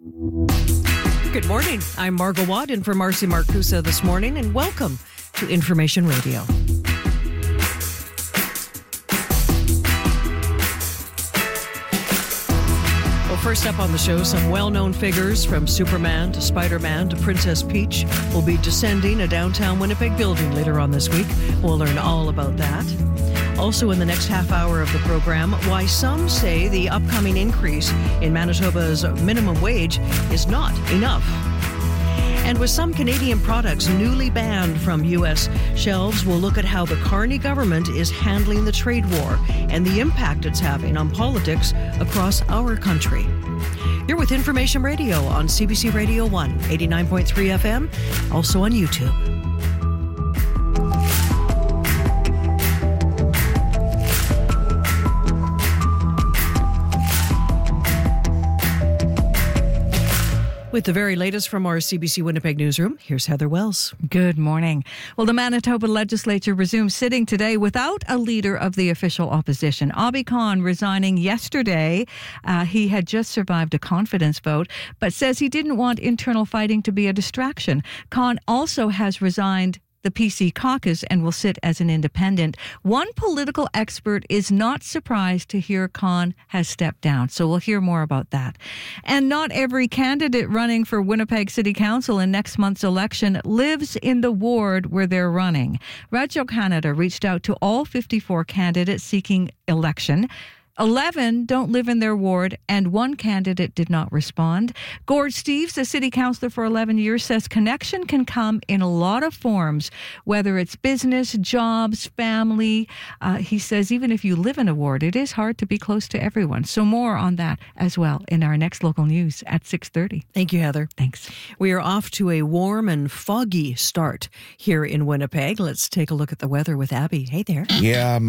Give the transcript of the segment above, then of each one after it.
Good morning. I'm Margot Watt in for Marcy Marcusa this morning, and welcome to Information Radio. Well, first up on the show, some well-known figures from Superman to Spider-Man to Princess Peach will be descending a downtown Winnipeg building later on this week. We'll learn all about that. Also in the next half hour of the program, why some say the upcoming increase in Manitoba's minimum wage is not enough. And with some Canadian products newly banned from U.S. shelves, we'll look at how the Carney government is handling the trade war and the impact it's having on politics across our country. You're with Information Radio on CBC Radio 1, 89.3 FM, also on YouTube. With the very latest from our CBC Winnipeg newsroom, here's Heather Wells. Good morning. Well, the Manitoba legislature resumed sitting today without a leader of the official opposition. Abi Khan resigning yesterday. He had just survived a confidence vote, but says he didn't want internal fighting to be a distraction. Khan also has resigned the PC caucus and will sit as an independent. One political expert is not surprised to hear Khan has stepped down, so we'll hear more about that. And not every candidate running for Winnipeg City Council in next month's election lives in the ward where they're running. Radio Canada reached out to all 54 candidates seeking election. 11 don't live in their ward, and one candidate did not respond. Gord Steeves, the city councillor for 11 years, says connection can come in a lot of forms, whether it's business, jobs, family. He says even if you live in a ward, it is hard to be close to everyone. So more on that as well in our next local news at 6:30. Thank you, Heather. Thanks. We are off to a warm and foggy start here in Winnipeg. Let's take a look at the weather with Abby. Hey there. Yeah,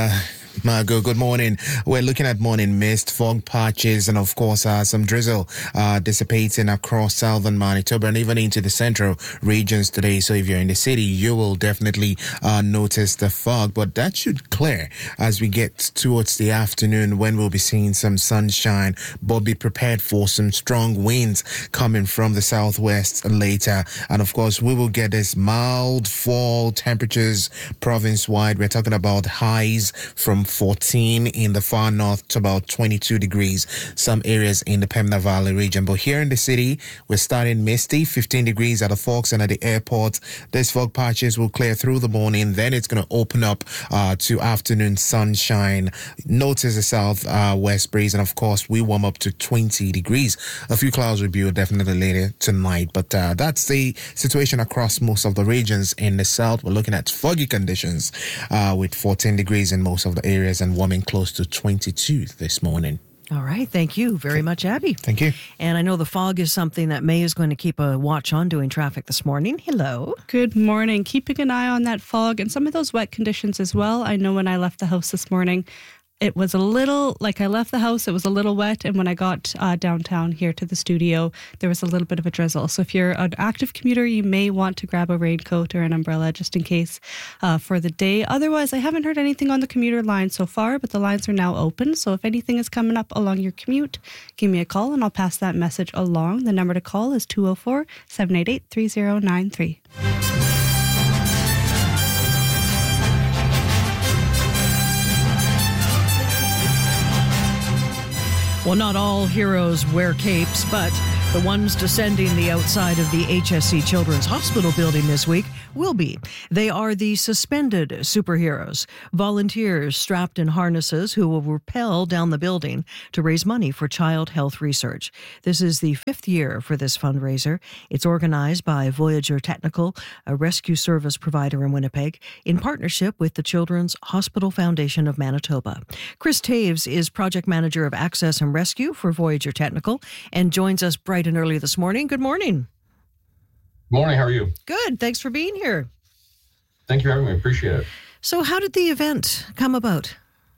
Margot, good morning. We're looking at morning mist, fog patches, and of course some drizzle dissipating across southern Manitoba and even into the central regions today. So if you're in the city, you will definitely notice the fog, but that should clear as we get towards the afternoon when we'll be seeing some sunshine, but be prepared for some strong winds coming from the southwest later. And of course, we will get this mild fall temperatures province-wide. We're talking about highs from 14 in the far north to about 22 degrees, some areas in the Pembina Valley region. But here in the city, we're starting misty, 15 degrees at the Forks and at the airport. These fog patches will clear through the morning. Then it's going to open up to afternoon sunshine. Notice the south-west breeze. And of course, we warm up to 20 degrees. A few clouds will be definitely later tonight. But that's the situation across most of the regions in the south. We're looking at foggy conditions with 14 degrees in most of the areas and warming close to 22 this morning. All right. Thank you very much, Abby. Thank you. And I know the fog is something that May is going to keep a watch on doing traffic this morning. Hello. Good morning. Keeping an eye on that fog and some of those wet conditions as well. I know when I left the house this morning, it was a little, like I left the house, it was a little wet. And when I got downtown here to the studio, there was a little bit of a drizzle. So if you're an active commuter, you may want to grab a raincoat or an umbrella just in case for the day. Otherwise, I haven't heard anything on the commuter line so far, but the lines are now open. So if anything is coming up along your commute, give me a call and I'll pass that message along. The number to call is 204-788-3093. Well, not all heroes wear capes, but the ones descending the outside of the HSC Children's Hospital building this week will be. They are the suspended superheroes, volunteers strapped in harnesses who will rappel down the building to raise money for child health research. This is the 5th year for this fundraiser. It's organized by Voyager Technical, a rescue service provider in Winnipeg, in partnership with the Children's Hospital Foundation of Manitoba. Chris Taves is project manager of Access and Rescue for Voyager Technical and joins us bright and early this morning. Good morning. Morning, how are you? Good, thanks for being here. Thank you for having me, appreciate it. So how did the event come about?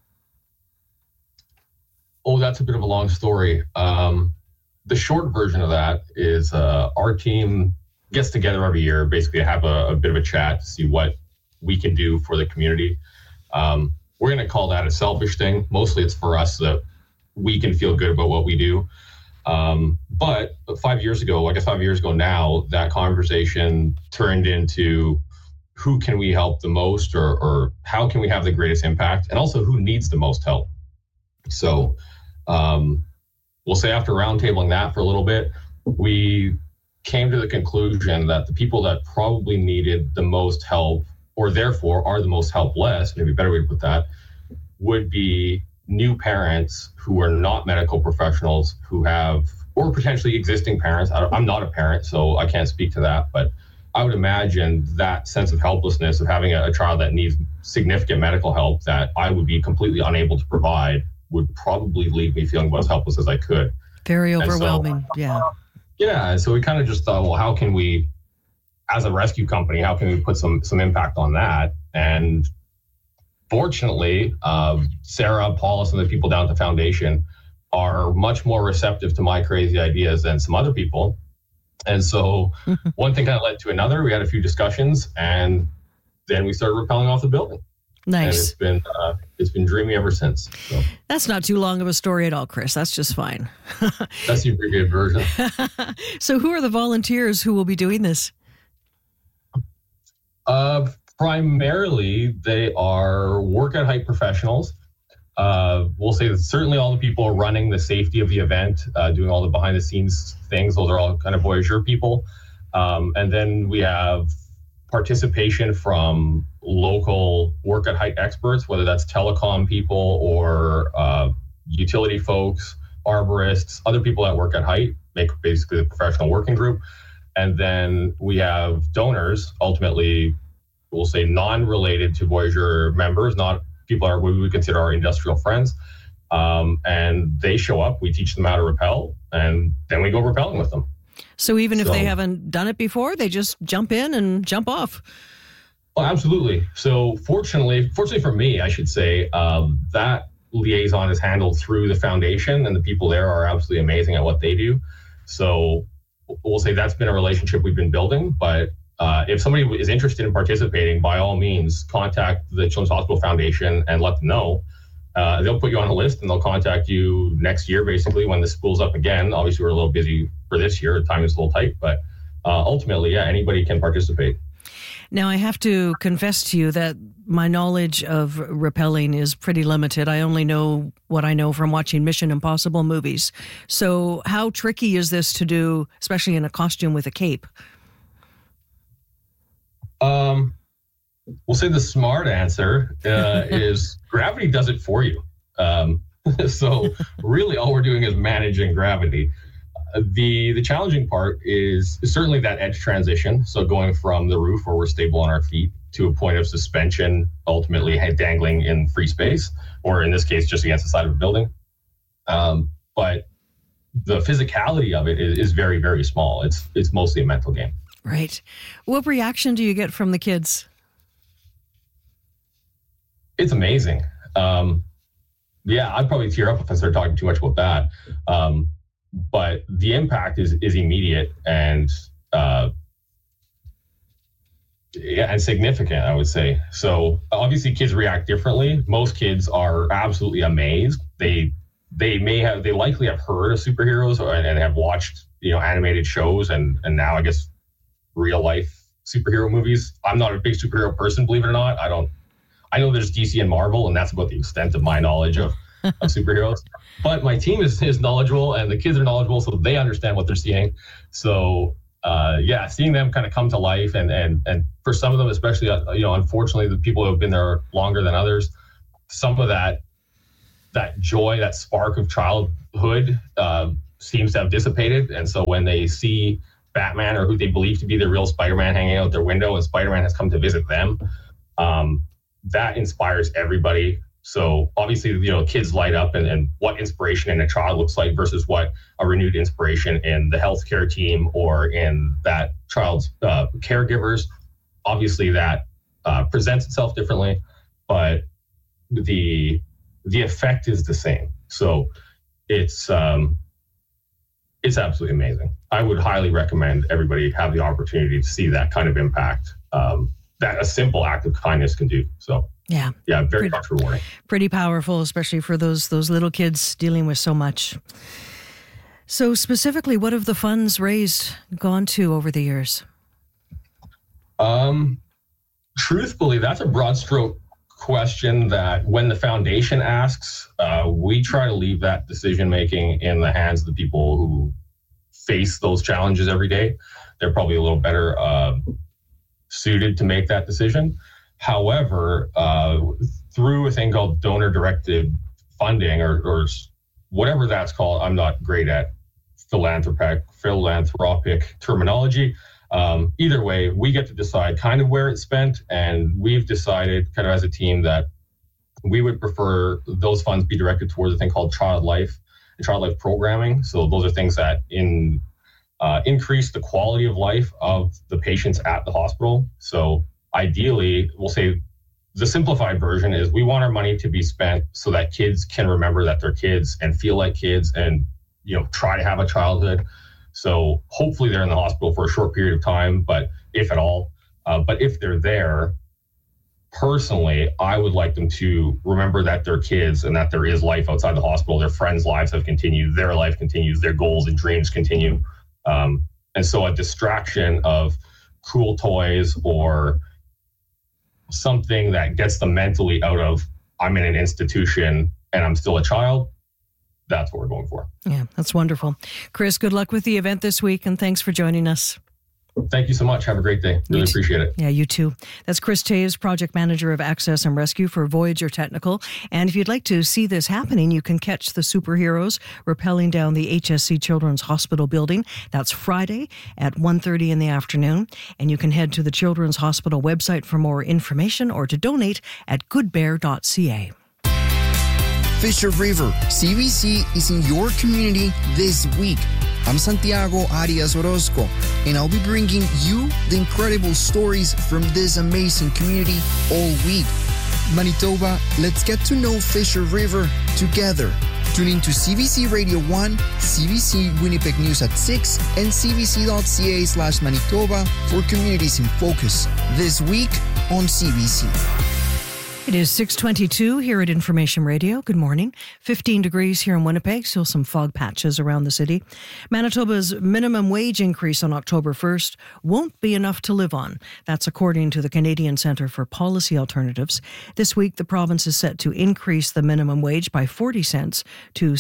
Oh, that's a bit of a long story. The short version of that is our team gets together every year, basically to have a bit of a chat to see what we can do for the community. We're going to call that a selfish thing. Mostly it's for us so that we can feel good about what we do. But 5 years ago, I guess 5 years ago now, that conversation turned into who can we help the most, or how can we have the greatest impact, and also who needs the most help. So we'll say after roundtabling that for a little bit, we came to the conclusion that the people that probably needed the most help, or therefore are the most helpless, maybe a better way to put that, would be new parents who are not medical professionals, who have, or potentially existing parents. I'm not a parent, so I can't speak to that, but I would imagine that sense of helplessness of having a child that needs significant medical help that I would be completely unable to provide would probably leave me feeling about as helpless as I could. Very overwhelming. Yeah. And so we kind of just thought, well, how can we, as a rescue company, how can we put some impact on that? And fortunately, Sarah, Paula, some of the people down at the foundation are much more receptive to my crazy ideas than some other people. And so one thing kind of led to another. We had a few discussions, and then we started rappelling off the building. Nice. And it's been dreamy ever since. So. That's not too long of a story at all, Chris. That's just fine. That's the abbreviated version. So who are the volunteers who will be doing this? Primarily, they are work at height professionals. We'll say that certainly all the people running the safety of the event, doing all the behind the scenes things, those are all kind of Voyageur people. And then we have participation from local work at height experts, whether that's telecom people or utility folks, arborists, other people that work at height, make basically the professional working group. And then we have donors, ultimately, we'll say non-related to Voyageur members, not people are what we would consider our industrial friends. And they show up, we teach them how to rappel, and then we go rappelling with them. So even if they haven't done it before, they just jump in and jump off. Oh, absolutely. So fortunately for me, I should say, that liaison is handled through the foundation, and the people there are absolutely amazing at what they do. So we'll say that's been a relationship we've been building. But if somebody is interested in participating, by all means, contact the Children's Hospital Foundation and let them know. They'll put you on a list, and they'll contact you next year, basically, when the school's up again. Obviously, we're a little busy for this year. Time is a little tight, but ultimately, yeah, anybody can participate. Now, I have to confess to you that my knowledge of rappelling is pretty limited. I only know what I know from watching Mission Impossible movies. So how tricky is this to do, especially in a costume with a cape? We'll say the smart answer is gravity does it for you. So really all we're doing is managing gravity. The challenging part is certainly that edge transition. So going from the roof where we're stable on our feet to a point of suspension, ultimately head dangling in free space, or in this case, just against the side of a building. But the physicality of it is very, very small. It's mostly a mental game. Right. What reaction do you get from the kids? It's amazing. Yeah, I'd probably tear up if I started talking too much about that. But the impact is immediate and significant, I would say. So obviously kids react differently. Most kids are absolutely amazed. They likely have heard of superheroes and have watched, animated shows and now I guess real life superhero movies. I'm not a big superhero person, believe it or not. I know there's DC and Marvel, and that's about the extent of my knowledge of superheroes. But my team is knowledgeable, and the kids are knowledgeable, so they understand what they're seeing. So, seeing them kind of come to life, and for some of them, especially, unfortunately, the people who have been there longer than others, some of that joy, that spark of childhood seems to have dissipated. And so when they see Batman or who they believe to be the real Spider-Man hanging out their window, and Spider-Man has come to visit them, that inspires everybody. So obviously, kids light up and what inspiration in a child looks like versus what a renewed inspiration in the healthcare team or in that child's caregivers. Obviously, that presents itself differently, but the effect is the same. So it's absolutely amazing. I would highly recommend everybody have the opportunity to see that kind of impact that a simple act of kindness can do. So yeah, very much rewarding. Pretty powerful, especially for those little kids dealing with so much. So specifically, what have the funds raised gone to over the years? Truthfully, that's a broad stroke question that when the foundation asks, we try to leave that decision making in the hands of the people who face those challenges every day. They're probably a little better suited to make that decision. However, through a thing called donor-directed funding or whatever that's called, I'm not great at philanthropic terminology. Either way, we get to decide kind of where it's spent, and we've decided kind of as a team that we would prefer those funds be directed towards a thing called child life and child life programming. So those are things that increase the quality of life of the patients at the hospital. So ideally, we'll say the simplified version is we want our money to be spent so that kids can remember that they're kids and feel like kids and, try to have a childhood. So hopefully they're in the hospital for a short period of time, but if at all, but if they're there, personally, I would like them to remember that they're kids and that there is life outside the hospital. Their friends' lives have continued, their life continues, their goals and dreams continue. And so a distraction of cool toys or something that gets them mentally out of, I'm in an institution and I'm still a child, that's what we're going for. Yeah, that's wonderful. Chris, good luck with the event this week, and thanks for joining us. Thank you so much. Have a great day. Really appreciate it. Yeah, you too. That's Chris Taves, Project Manager of Access and Rescue for Voyager Technical. And if you'd like to see this happening, you can catch the superheroes rappelling down the HSC Children's Hospital building. That's Friday at 1:30 in the afternoon. And you can head to the Children's Hospital website for more information or to donate at goodbear.ca. Fisher River, CBC is in your community this week. I'm Santiago Arias Orozco, and I'll be bringing you the incredible stories from this amazing community all week. Manitoba, let's get to know Fisher River together. Tune in to CBC Radio 1, CBC Winnipeg News at 6, and cbc.ca/Manitoba for Communities in Focus this week on CBC. It is 6:22 here at Information Radio. Good morning. 15 degrees here in Winnipeg, still some fog patches around the city. Manitoba's minimum wage increase on October 1st won't be enough to live on. That's according to the Canadian Centre for Policy Alternatives. This week, the province is set to increase the minimum wage by 40 cents to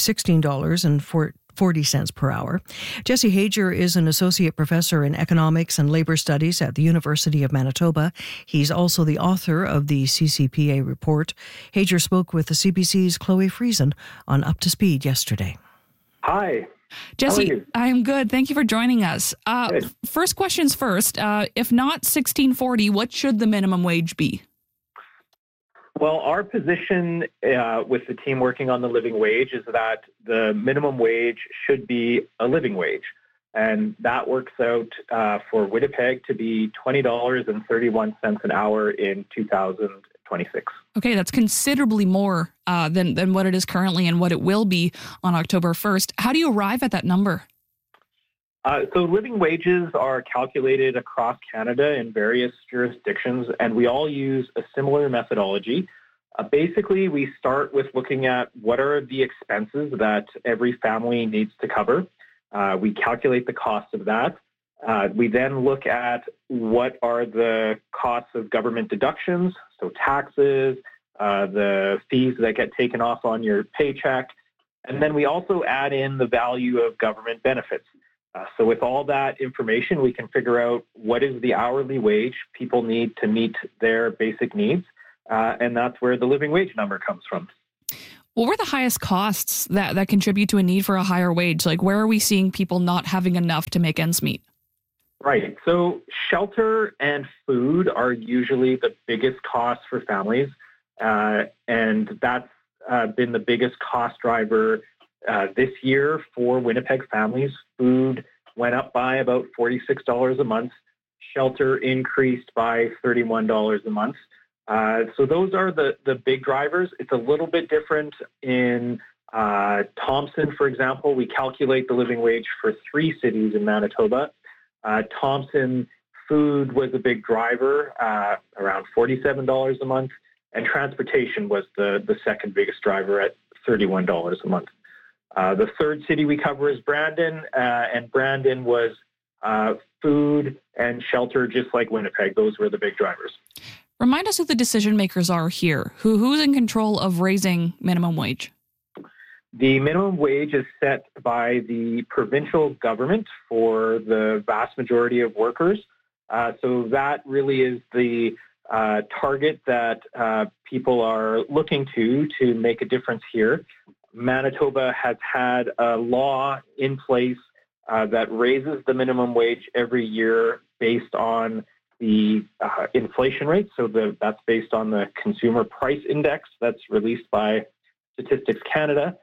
$16.40 per hour. Jesse Hager is an associate professor in economics and labor studies at the University of Manitoba. He's also the author of the CCPA report. Hager spoke with the CBC's Chloe Friesen on Up to Speed yesterday. Hi. Jesse, I'm good. Thank you for joining us. First questions first. If not $16.40, what should the minimum wage be? Well, our position with the team working on the living wage is that the minimum wage should be a living wage. And that works out for Winnipeg to be $20.31 an hour in 2026. Okay, that's considerably more than what it is currently and what it will be on October 1st. How do you arrive at that number? So living wages are calculated across Canada in various jurisdictions, and we all use a similar methodology. Basically, we start with looking at what are the expenses that every family needs to cover. We calculate the cost of that. We then look at what are the costs of government deductions, so taxes, the fees that get taken off on your paycheck, and then we also add in the value of government benefits. So with all that information, we can figure out what is the hourly wage people need to meet their basic needs, and that's where the living wage number comes from. What were the highest costs that contribute to a need for a higher wage? Like, where are we seeing people not having enough to make ends meet? Right. So shelter and food are usually the biggest costs for families, and that's been the biggest cost driver this year for Winnipeg families. Food went up by about $46 a month. Shelter increased by $31 a month. So those are the big drivers. It's a little bit different in Thompson, for example. We calculate the living wage for 3 cities in Manitoba. Thompson, food was a big driver, around $47 a month, and transportation was the second biggest driver at $31 a month. The third city we cover is Brandon, and Brandon was food and shelter, just like Winnipeg. Those were the big drivers. Remind us who the decision makers are here. Who's in control of raising minimum wage? The minimum wage is set by the provincial government for the vast majority of workers. So that really is the target that people are looking to make a difference here. Manitoba has had a law in place that raises the minimum wage every year based on the inflation rate. So that's based on the Consumer Price Index that's released by Statistics Canada.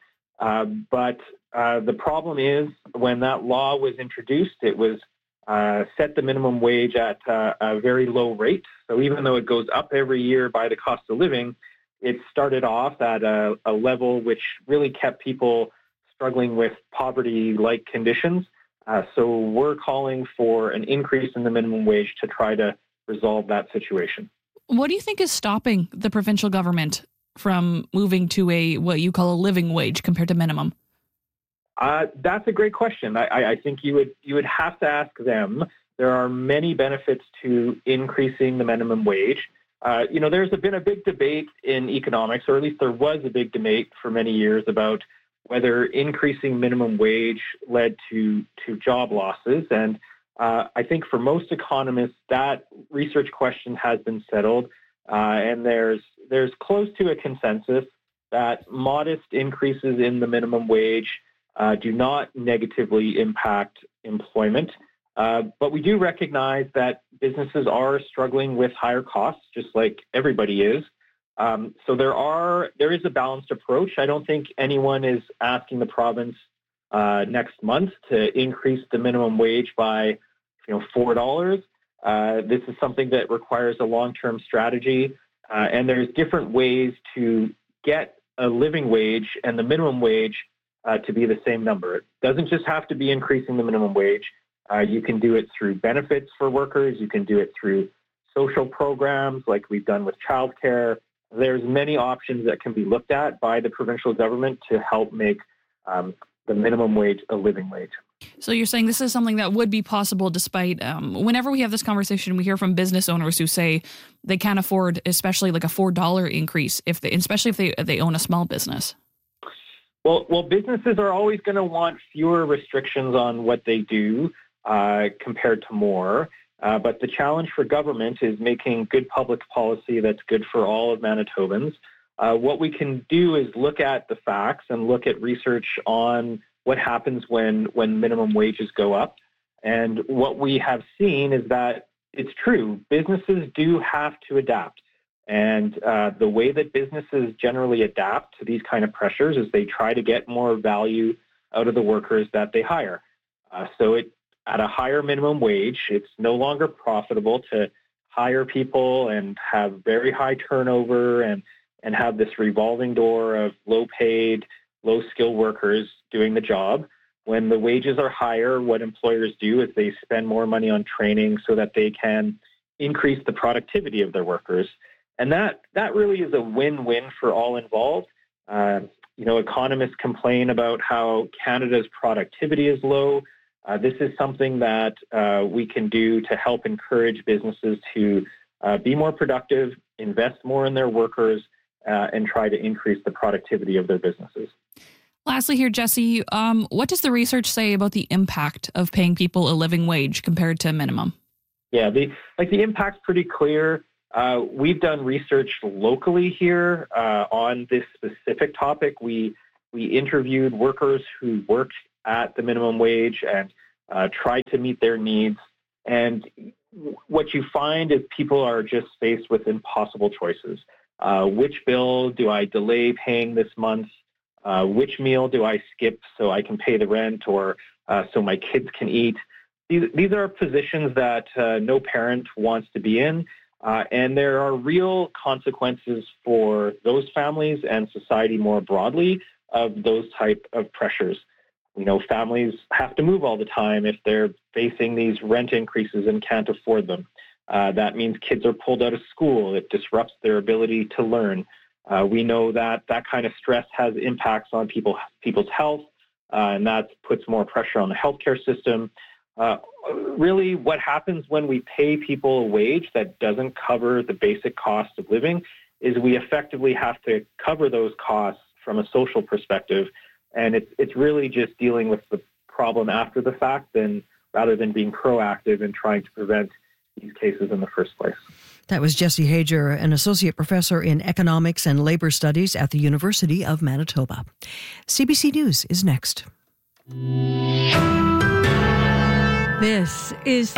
But the problem is when that law was introduced, it was set the minimum wage at a very low rate. So even though it goes up every year by the cost of living, it started off at a level which really kept people struggling with poverty-like conditions. So we're calling for an increase in the minimum wage to try to resolve that situation. What do you think is stopping the provincial government from moving to what you call a living wage compared to minimum? That's a great question. I think you would have to ask them. There are many benefits to increasing the minimum wage. There's been a big debate in economics, or at least there was a big debate for many years about whether increasing minimum wage led to job losses. And I think for most economists, that research question has been settled. And there's close to a consensus that modest increases in the minimum wage do not negatively impact employment. But we do recognize that businesses are struggling with higher costs, just like everybody is. So there is a balanced approach. I don't think anyone is asking the province next month to increase the minimum wage by $4. This is something that requires a long-term strategy, and there's different ways to get a living wage and the minimum wage to be the same number. It doesn't just have to be increasing the minimum wage. You can do it through benefits for workers. You can do it through social programs like we've done with childcare. There's many options that can be looked at by the provincial government to help make the minimum wage a living wage. So you're saying this is something that would be possible despite, whenever we have this conversation, we hear from business owners who say they can't afford, especially like a $4 increase, especially if they own a small business. Well, businesses are always going to want fewer restrictions on what they do compared to more. But the challenge for government is making good public policy that's good for all of Manitobans. What we can do is look at the facts and look at research on what happens when minimum wages go up. And what we have seen is that it's true. Businesses do have to adapt. And the way that businesses generally adapt to these kind of pressures is they try to get more value out of the workers that they hire. At a higher minimum wage, it's no longer profitable to hire people and have very high turnover and have this revolving door of low-paid, low-skilled workers doing the job. When the wages are higher, what employers do is they spend more money on training so that they can increase the productivity of their workers. And that really is a win-win for all involved. Economists complain about how Canada's productivity is low. This is something that we can do to help encourage businesses to be more productive, invest more in their workers, and try to increase the productivity of their businesses. Lastly here, Jesse, what does the research say about the impact of paying people a living wage compared to minimum? Yeah, the impact's pretty clear. We've done research locally here on this specific topic. We interviewed workers who worked at the minimum wage and tried to meet their needs. And what you find is people are just faced with impossible choices. Which bill do I delay paying this month? Which meal do I skip so I can pay the rent or so my kids can eat? These are positions that no parent wants to be in. And there are real consequences for those families and society more broadly of those type of pressures. Families have to move all the time if they're facing these rent increases and can't afford them. That means kids are pulled out of school. It disrupts their ability to learn. We know that kind of stress has impacts on people's health, and that puts more pressure on the healthcare system. Really, what happens when we pay people a wage that doesn't cover the basic cost of living is we effectively have to cover those costs from a social perspective, and it's really just dealing with the problem after the fact rather than being proactive and trying to prevent these cases in the first place. That was Jesse Hager, an associate professor in economics and labor studies at the University of Manitoba. CBC News is next. This is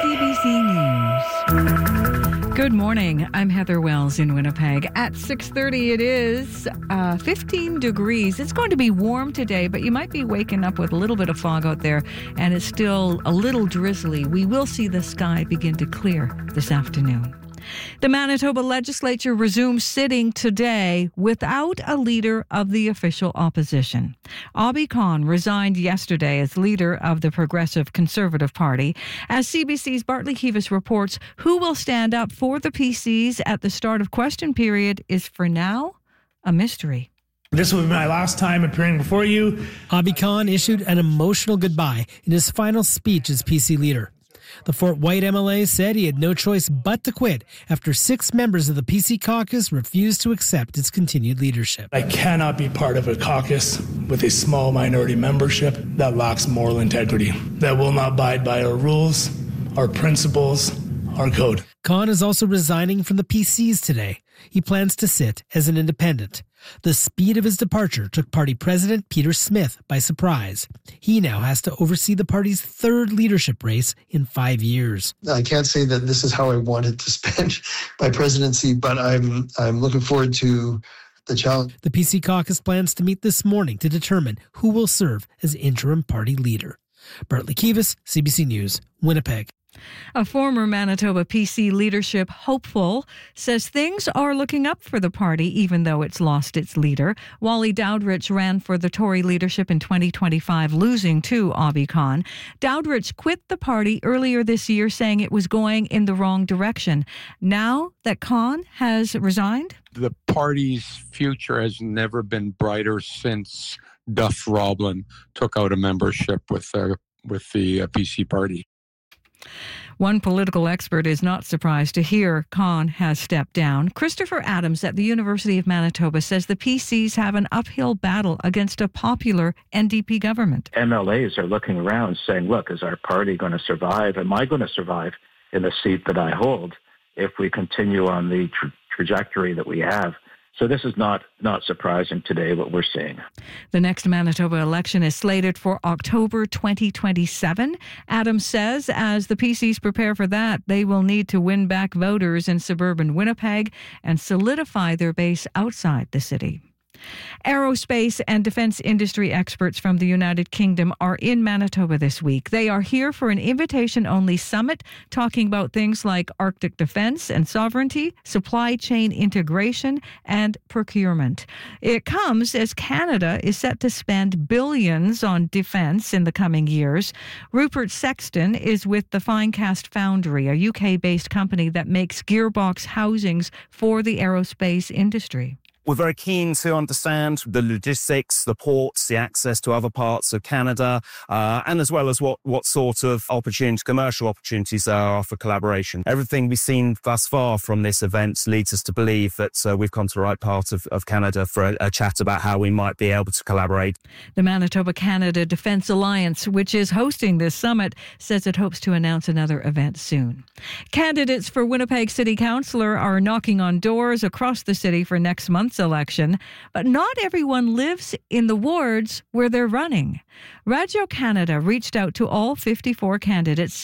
CBC News. Good morning. I'm Heather Wells in Winnipeg. At 6:30 it is 15 degrees. It's going to be warm today, but you might be waking up with a little bit of fog out there, and it's still a little drizzly. We will see the sky begin to clear this afternoon. The Manitoba legislature resumes sitting today without a leader of the official opposition. Abhi Khan resigned yesterday as leader of the Progressive Conservative Party. As CBC's Bartley Kivas reports, who will stand up for the PCs at the start of question period is for now a mystery. This will be my last time appearing before you. Abhi Khan issued an emotional goodbye in his final speech as PC leader. The Fort White MLA said he had no choice but to quit after 6 members of the PC caucus refused to accept its continued leadership. I cannot be part of a caucus with a small minority membership that lacks moral integrity, that will not abide by our rules, our principles, our code. Khan is also resigning from the PCs today. He plans to sit as an independent. The speed of his departure took party president Peter Smith by surprise. He now has to oversee the party's 3rd leadership race in 5 years. I can't say that this is how I wanted to spend my presidency, but I'm looking forward to the challenge. The PC caucus plans to meet this morning to determine who will serve as interim party leader. Bartley Kivas, CBC News, Winnipeg. A former Manitoba PC leadership hopeful says things are looking up for the party even though it's lost its leader. Wally Dowdrich ran for the Tory leadership in 2025, losing to Abhi Khan. Dowdrich quit the party earlier this year, saying it was going in the wrong direction. Now that Khan has resigned, the party's future has never been brighter since Duff Roblin took out a membership with the PC party. One political expert is not surprised to hear Khan has stepped down. Christopher Adams at the University of Manitoba says the PCs have an uphill battle against a popular NDP government. MLAs are looking around saying, look, is our party going to survive? Am I going to survive in the seat that I hold if we continue on the trajectory that we have? So this is not surprising today, what we're seeing. The next Manitoba election is slated for October 2027. Adams says as the PCs prepare for that, they will need to win back voters in suburban Winnipeg and solidify their base outside the city. Aerospace and defense industry experts from the United Kingdom are in Manitoba this week. They are here for an invitation-only summit talking about things like Arctic defense and sovereignty, supply chain integration, and procurement. It comes as Canada is set to spend billions on defense in the coming years. Rupert Sexton is with the Finecast Foundry, a UK-based company that makes gearbox housings for the aerospace industry. We're very keen to understand the logistics, the ports, the access to other parts of Canada, and as well as what sort of commercial opportunities there are for collaboration. Everything we've seen thus far from this event leads us to believe that we've come to the right part of Canada for a chat about how we might be able to collaborate. The Manitoba-Canada Defence Alliance, which is hosting this summit, says it hopes to announce another event soon. Candidates for Winnipeg City Councillor are knocking on doors across the city for next month's election, but not everyone lives in the wards where they're running. Radio Canada reached out to all 54 candidates